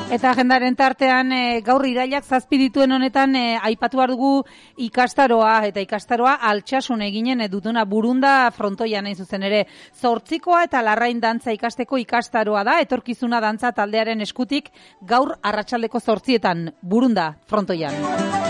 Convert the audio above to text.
Eta agendaren tartean gaur irailak 7 dituen honetan aipatu behar dugu ikastaroa, eta ikastaroa Altsasun eginen dutuna Burunda frontoian hain zuzen ere. 8koa eta Larrain dantza ikasteko ikastaroa da, etorkizuna dantza taldearen eskutik gaur arratsaldeko 8etan Burunda frontoian.